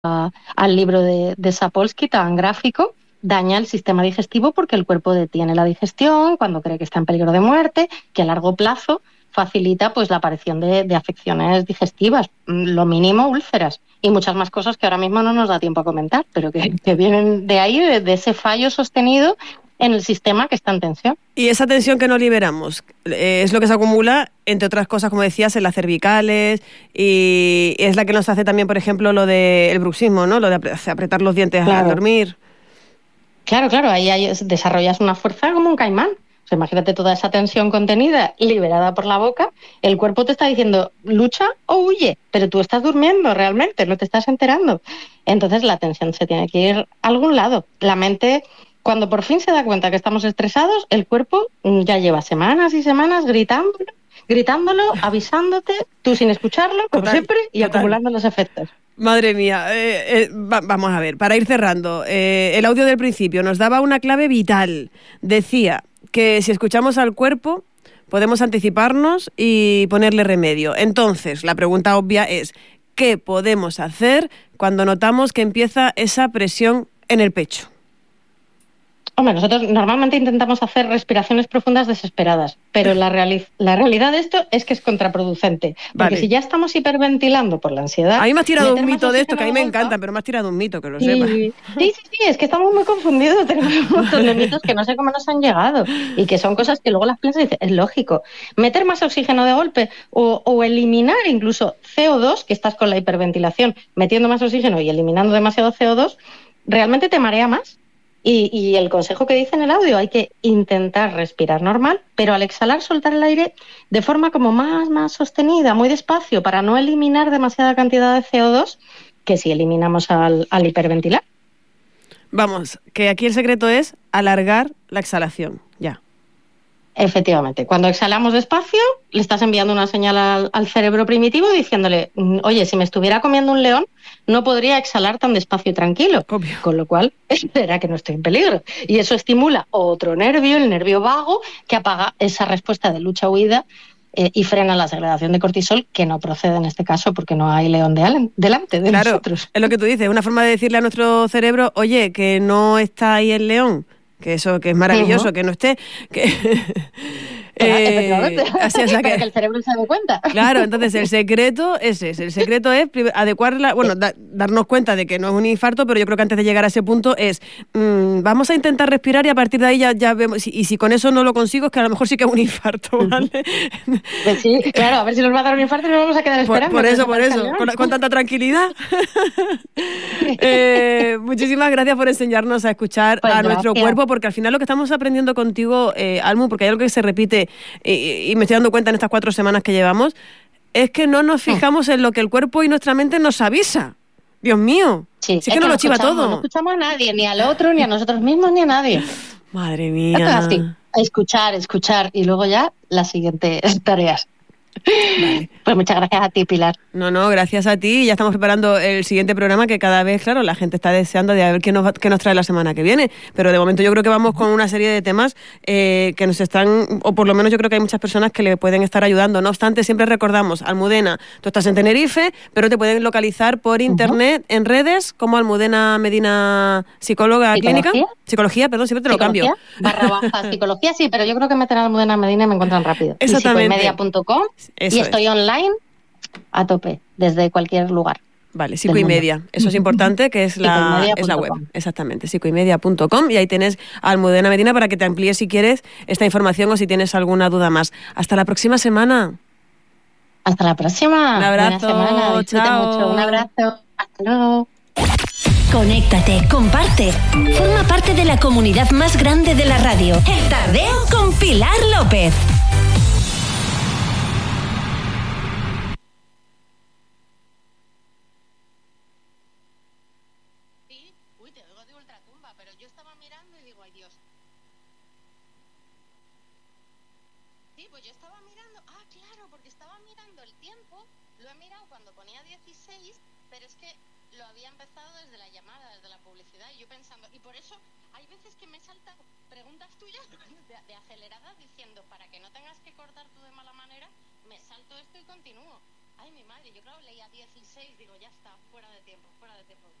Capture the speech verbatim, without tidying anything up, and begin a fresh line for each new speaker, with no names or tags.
a, al libro de, de Sapolsky, tan gráfico, daña el sistema digestivo porque el cuerpo detiene la digestión cuando cree que está en peligro de muerte, que a largo plazo facilita pues la aparición de, de afecciones digestivas, lo mínimo úlceras y muchas más cosas que ahora mismo no nos da tiempo a comentar, pero que, que vienen de ahí, de, de ese fallo sostenido en el sistema que está en tensión.
Y esa tensión que no liberamos eh, es lo que se acumula, entre otras cosas, como decías, en las cervicales, y es la que nos hace también, por ejemplo, lo del bruxismo, ¿no? Lo de apretar los dientes
claro.
al dormir.
Claro, claro, ahí hay, desarrollas una fuerza como un caimán. O sea, imagínate toda esa tensión contenida, liberada por la boca, el cuerpo te está diciendo lucha o huye, pero tú estás durmiendo realmente, no te estás enterando. Entonces la tensión se tiene que ir a algún lado. La mente, cuando por fin se da cuenta que estamos estresados, el cuerpo ya lleva semanas y semanas gritándolo, gritándolo, avisándote, tú sin escucharlo, como
Total,
siempre, y
total.
acumulando los efectos.
Madre mía, eh, eh, va, vamos a ver, para ir cerrando, eh, el audio del principio nos daba una clave vital. Decía que si escuchamos al cuerpo podemos anticiparnos y ponerle remedio. Entonces, la pregunta obvia es, ¿qué podemos hacer cuando notamos que empieza esa presión en el pecho?
Hombre, nosotros normalmente intentamos hacer respiraciones profundas desesperadas, pero la, reali- la realidad de esto es que es contraproducente. Porque
Vale.
si ya estamos hiperventilando por la ansiedad...
A mí me has tirado un mito de esto, que a mí me
golpe,
encanta, pero me has tirado un mito, que lo
sí,
sepas.
sí, sí, sí, es que estamos muy confundidos, tenemos un montón de mitos que no sé cómo nos han llegado y que son cosas que luego las piensas y dices, es lógico. Meter más oxígeno de golpe o, o eliminar incluso C O dos, que estás con la hiperventilación, metiendo más oxígeno y eliminando demasiado C O dos, realmente te marea más. Y, y el consejo que dice en el audio, hay que intentar respirar normal, pero al exhalar soltar el aire de forma como más, más sostenida, muy despacio, para no eliminar demasiada cantidad de C O dos que si eliminamos al, al hiperventilar.
Vamos, que aquí el secreto es alargar la exhalación, ya.
Efectivamente, cuando exhalamos despacio, le estás enviando una señal al, al cerebro primitivo diciéndole, oye, si me estuviera comiendo un león, no podría exhalar tan despacio y tranquilo.
Obvio.
Con lo cual, será que no estoy en peligro. Y eso estimula otro nervio, el nervio vago, que apaga esa respuesta de lucha-huida eh, y frena la segregación de cortisol, que no procede en este caso porque no hay león de Allen, delante de
claro,
nosotros.
Es lo que tú dices, una forma de decirle a nuestro cerebro, oye, que no está ahí el león. Que eso, que es maravilloso, uh-huh. que no esté... Que,
eh,
así, o sea,
para
que,
que el cerebro se dé cuenta.
Claro, entonces el secreto es ese, el secreto es adecuarla, bueno, da, darnos cuenta de que no es un infarto, pero yo creo que antes de llegar a ese punto es, mmm, vamos a intentar respirar y a partir de ahí ya, ya vemos, y, y si con eso no lo consigo es que a lo mejor sí que es un infarto, ¿vale?
Pues sí, claro, a ver si nos va a dar un infarto y nos vamos a quedar esperando.
Por, por eso, por eso, con, con tanta tranquilidad. eh, muchísimas gracias por enseñarnos a escuchar pues a gracias. nuestro cuerpo, porque al final lo que estamos aprendiendo contigo, eh, Almu, porque hay algo que se repite y, y me estoy dando cuenta en estas cuatro semanas que llevamos, es que no nos fijamos en lo que el cuerpo y nuestra mente nos avisa. Dios mío,
sí,
si es, es que no lo chiva todo.
No escuchamos a nadie, ni al otro, ni a nosotros mismos, ni a nadie.
Madre mía.
Esto es así, escuchar, escuchar y luego ya las siguientes tareas. Vale. Pues muchas gracias a ti, Pilar.
No, no, gracias a ti. Ya estamos preparando el siguiente programa que cada vez, claro, la gente está deseando de a ver qué nos, qué nos trae la semana que viene. Pero de momento yo creo que vamos con una serie de temas eh, que nos están, o por lo menos yo creo que hay muchas personas que le pueden estar ayudando. No obstante, siempre recordamos, Almudena, tú estás en Tenerife, pero te pueden localizar por internet, uh-huh. en redes, como Almudena Medina, psicóloga
¿Psicología?
clínica. Psicología, perdón, siempre te lo cambio.
Barra baja psicología, sí, pero yo creo que meter a Almudena Medina y me encuentran rápido.
Exactamente.
psicoymedia punto com y estoy es. online a tope, desde cualquier lugar.
Vale, Psico y Media, eso es importante, que es la, es la web, exactamente, psicoymedia punto com, y ahí tienes a Almudena Medina para que te amplíes si quieres esta información o si tienes alguna duda más. Hasta la próxima semana.
Hasta la próxima.
Un abrazo,
Buena semana,
chao.
Mucho. Un abrazo, hasta luego.
Conéctate, comparte, forma parte de la comunidad más grande de la radio. El Tardeo con Pilar López.
Acelerada diciendo, para que no tengas que cortar tú de mala manera, me salto esto y continúo. Ay, mi madre, yo creo que leía dieciséis, digo, ya está, fuera de tiempo, fuera de tiempo.